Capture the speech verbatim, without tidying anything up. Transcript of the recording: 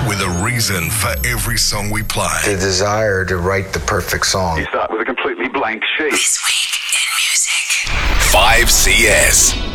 with a reason for every song we play. The desire to write the perfect song. You start with a completely blank sheet. This week in music. five C S.